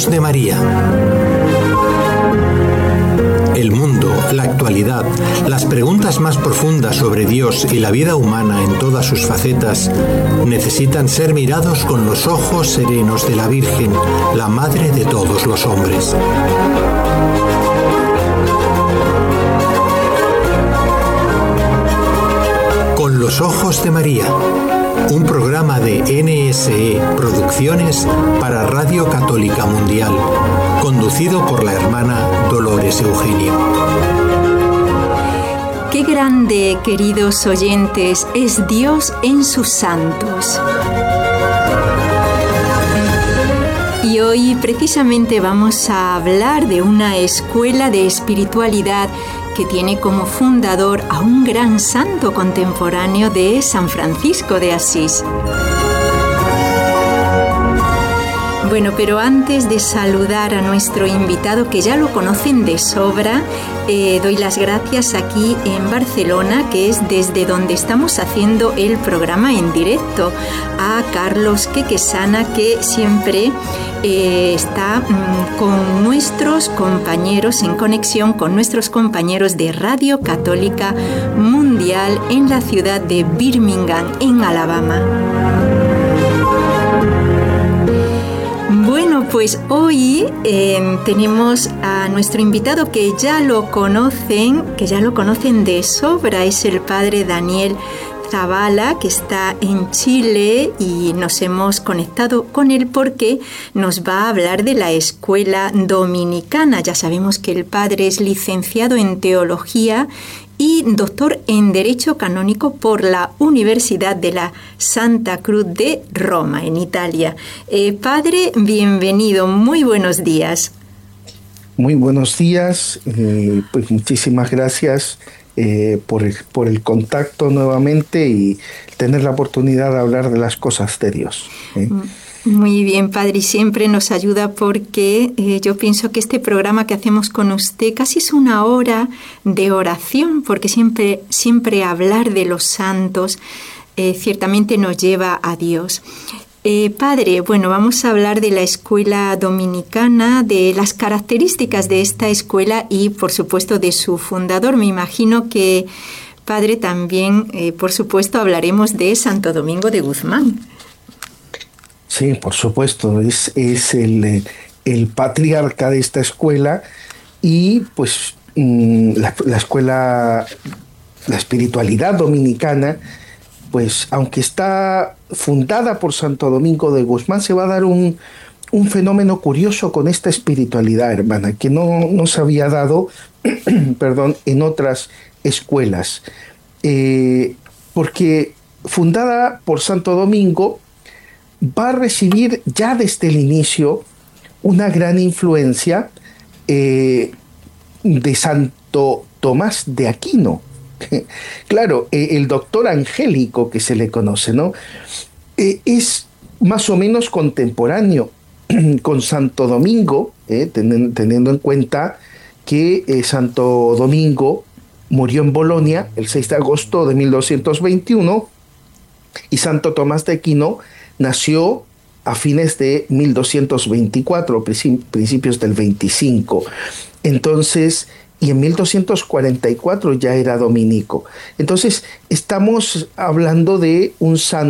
ojos de María. El mundo, la actualidad, las preguntas más profundas sobre Dios y la vida humana en todas sus facetas necesitan ser mirados con los ojos serenos de la Virgen, la Madre de todos los hombres. Con los ojos de María, un programa de NSE Producciones para Radio Católica Mundial, conducido por la hermana Dolores Eugenio. Qué grande, queridos oyentes, es Dios en sus santos. Y hoy precisamente vamos a hablar de una escuela de espiritualidad que tiene como fundador a un gran santo contemporáneo de San Francisco de Asís. Bueno, pero antes de saludar a nuestro invitado, que ya lo conocen de sobra, doy las gracias aquí en Barcelona, que es desde donde estamos haciendo el programa en directo, a Carlos Quequesana, que siempre está con nuestros compañeros, en conexión con nuestros compañeros de Radio Católica Mundial en la ciudad de Birmingham, en Alabama. Bueno, pues hoy tenemos a nuestro invitado que ya lo conocen de sobra, es el padre Daniel Zavala, que está en Chile, y nos hemos conectado con él porque nos va a hablar de la escuela dominicana. Ya sabemos que el padre es licenciado en teología y doctor en Derecho Canónico por la Universidad de la Santa Cruz de Roma, en Italia. Padre, bienvenido, muy buenos días. Muy buenos días, pues muchísimas gracias por el contacto nuevamente y tener la oportunidad de hablar de las cosas de Dios. Muy bien, padre, y siempre nos ayuda porque yo pienso que este programa que hacemos con usted casi es una hora de oración, porque siempre hablar de los santos ciertamente nos lleva a Dios. Padre, bueno, vamos a hablar de la escuela dominicana, de las características de esta escuela y, por supuesto, de su fundador. Me imagino que, padre, también, por supuesto, hablaremos de Santo Domingo de Guzmán. Sí, por supuesto, es el patriarca de esta escuela y pues la escuela, la espiritualidad dominicana, pues aunque está fundada por Santo Domingo de Guzmán, se va a dar un fenómeno curioso con esta espiritualidad, hermana, que no se había dado en otras escuelas. Porque fundada por Santo Domingo, va a recibir ya desde el inicio una gran influencia de Santo Tomás de Aquino. Claro, el doctor angélico que se le conoce, ¿no? Es más o menos contemporáneo con Santo Domingo, teniendo en cuenta que Santo Domingo murió en Bolonia el 6 de agosto de 1221 y Santo Tomás de Aquino nació a fines de 1224, principios del 25. Entonces, y en 1244 ya era dominico. Entonces, estamos hablando de un santo